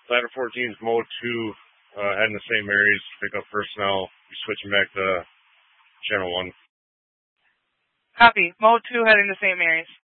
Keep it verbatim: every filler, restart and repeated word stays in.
Ladder fourteen is Mode two, uh, heading to Saint Mary's, pick up personnel. We're switching back to Channel one. Copy. Mode two heading to Saint Mary's.